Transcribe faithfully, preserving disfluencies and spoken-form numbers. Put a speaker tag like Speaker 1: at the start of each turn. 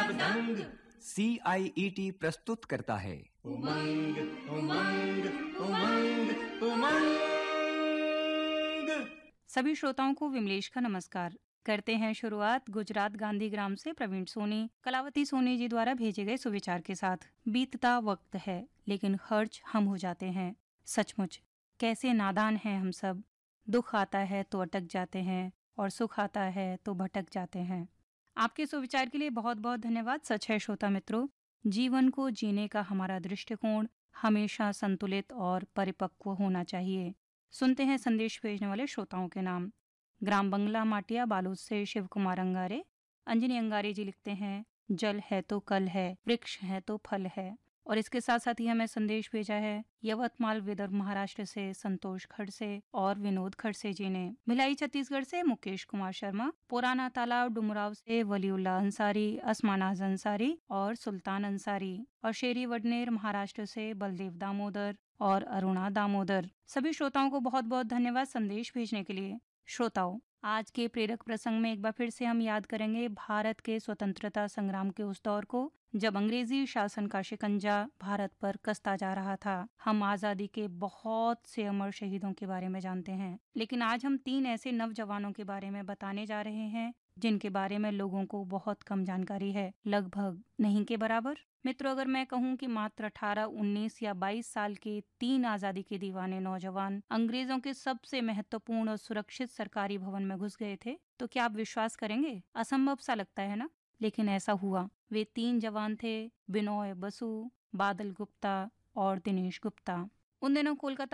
Speaker 1: सब दंग।
Speaker 2: सी आई E T प्रस्तुत करता है
Speaker 1: उमंग उमंग उमंग उमंग।
Speaker 3: सभी श्रोताओं को विमलेश का नमस्कार। करते हैं शुरुआत गुजरात गांधी ग्राम से प्रवीण सोनी, कलावती सोनी जी द्वारा भेजे गए सुविचार के साथ। बीतता वक्त है लेकिन खर्च हम हो जाते हैं। सचमुच कैसे नादान हैं हम सब। दुख आता है तो अटक जाते हैं और सुख आता है तो भटक जाते हैं। आपके सुविचार के लिए बहुत बहुत धन्यवाद। सच है श्रोता मित्रों, जीवन को जीने का हमारा दृष्टिकोण हमेशा संतुलित और परिपक्व होना चाहिए। सुनते हैं संदेश भेजने वाले श्रोताओं के नाम। ग्राम बंगला माटिया बालोद से शिव कुमार अंगारे। अंजनी अंगारे जी लिखते हैं, जल है तो कल है, वृक्ष है तो फल है। और इसके साथ साथ ही हमें संदेश भेजा है यवतमाल विदर्भ महाराष्ट्र से संतोष खड़से और विनोद खड़से जी ने। भिलाई छत्तीसगढ़ से मुकेश कुमार शर्मा, पुराना तालाब डुमराव से वलीउल्लाह अंसारी, असमानाज अंसारी और सुल्तान अंसारी, और शेरी वडनेर महाराष्ट्र से बलदेव दामोदर और अरुणा दामोदर। सभी श्रोताओं को बहुत बहुत धन्यवाद संदेश भेजने के लिए। श्रोताओं, आज के प्रेरक प्रसंग में एक बार फिर से हम याद करेंगे भारत के स्वतंत्रता संग्राम के उस दौर को जब अंग्रेजी शासन का शिकंजा भारत पर कसता जा रहा था। हम आजादी के बहुत से अमर शहीदों के बारे में जानते हैं, लेकिन आज हम तीन ऐसे नवजवानों के बारे में बताने जा रहे हैं जिनके बारे में लोगों को बहुत कम जानकारी है, लगभग नहीं के बराबर। मित्रों, अगर मैं कहूं कि मात्र अठारह, उन्नीस या बाईस साल के तीन आजादी के दीवाने नौजवान अंग्रेजों के सबसे महत्वपूर्ण और सुरक्षित सरकारी भवन में घुस गए थे, तो क्या आप विश्वास करेंगे? असंभव सा लगता है ना, लेकिन ऐसा हुआ। वे तीन जवान थे, बिनोय बसु, बादल गुप्ता और दिनेश गुप्ता। उन दिनों कोलकाता